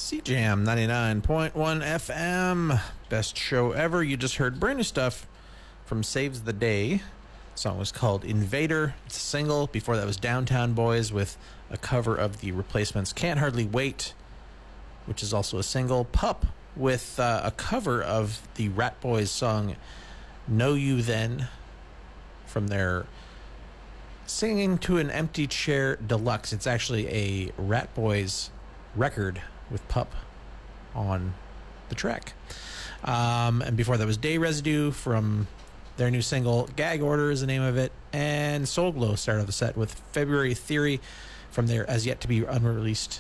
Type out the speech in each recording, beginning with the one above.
CJAM 99.1 FM. Best show ever. You just heard brand new stuff from Saves the Day. The song was called Invader. It's a single. Before that was Downtown Boys with a cover of the Replacements' Can't Hardly Wait, which is also a single. Pup with a cover of the Rat Boys song Know You Then from their Singing to an Empty Chair Deluxe. It's actually a Rat Boys record with Pup on the track. And before that was Day Residue from their new single Gag Order is the name of it. And Soul Glow started the set with February Theory from their as yet to be unreleased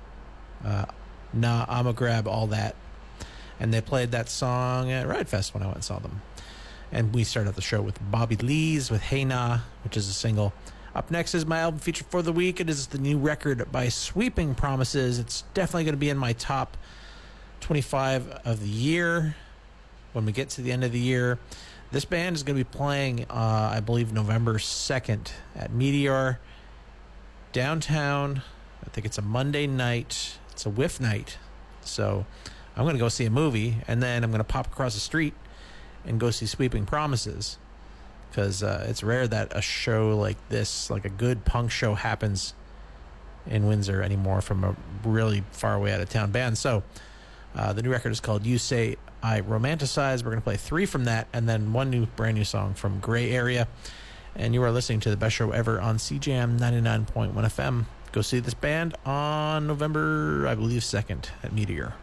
Nah, I'ma Grab All That. And they played that song at Ride Fest when I went and saw them. And we started the show with Bobby Lees with Hey Nah, which is a single. Up next is my album feature for the week. It is the new record by Sweeping Promises. It's definitely going to be in my top 25 of the year when we get to the end of the year. This band is going to be playing, I believe, November 2nd at Meteor downtown. I think it's a Monday night. It's a whiff night. So I'm going to go see a movie, and then I'm going to pop across the street and go see Sweeping Promises. Because it's rare that a show like this, like a good punk show, happens in Windsor anymore from a really far away out of town band. So the new record is called You Say I Romanticize. We're going to play 3 from that, and then one brand new song from Gray Area. And you are listening to the best show ever on CJAM 99.1 FM. Go see this band on November, I believe, 2nd at Meteor.